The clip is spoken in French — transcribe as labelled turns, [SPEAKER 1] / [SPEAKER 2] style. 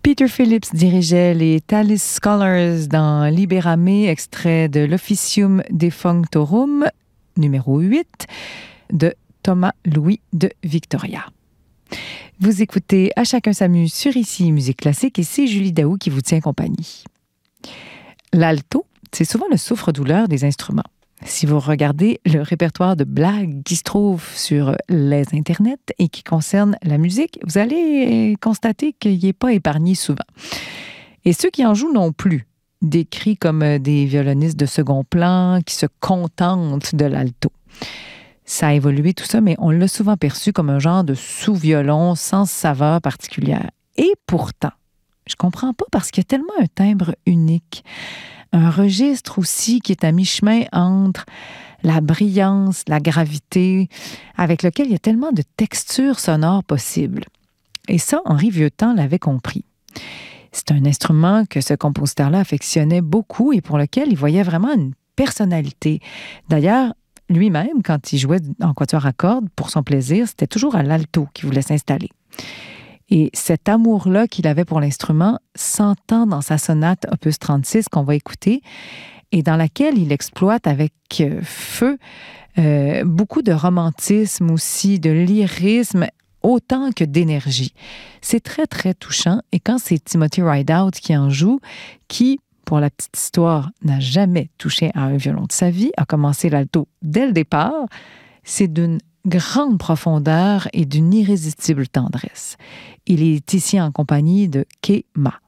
[SPEAKER 1] Peter Phillips dirigeait les Thalis Scholars dans Liberame, extrait de l'Officium Defunctorum, numéro 8, de Thomas Louis de Victoria. Vous écoutez À chacun s'amuse sur ICI Musique classique et c'est Julie Daou qui vous tient compagnie. L'alto, c'est souvent le souffre-douleur des instruments. Si vous regardez le répertoire de blagues qui se trouve sur les internets et qui concerne la musique, vous allez constater qu'il n'est pas épargné souvent. Et ceux qui en jouent non plus, décrits comme des violonistes de second plan qui se contentent de l'alto. Ça a évolué tout ça, mais on l'a souvent perçu comme un genre de sous-violon sans saveur particulière. Et pourtant, je comprends pas parce qu'il y a tellement un timbre unique. Un registre aussi qui est à mi-chemin entre la brillance, la gravité, avec lequel il y a tellement de textures sonores possibles. Et ça, Henri Vieuxtemps l'avait compris. C'est un instrument que ce compositeur-là affectionnait beaucoup et pour lequel il voyait vraiment une personnalité. D'ailleurs, lui-même, quand il jouait en quatuor à cordes, pour son plaisir, c'était toujours à l'alto qu'il voulait s'installer. Et cet amour-là qu'il avait pour l'instrument s'entend dans sa sonate opus 36 qu'on va écouter et dans laquelle il exploite avec feu beaucoup de romantisme aussi, de lyrisme, autant que d'énergie. C'est très, très touchant. Et quand c'est Timothy Rideout qui en joue, qui, pour la petite histoire, n'a jamais touché à un violon de sa vie, a commencé l'alto dès le départ, c'est d'une grande profondeur et d'une irrésistible tendresse. Il est ici en compagnie de Ke Ma.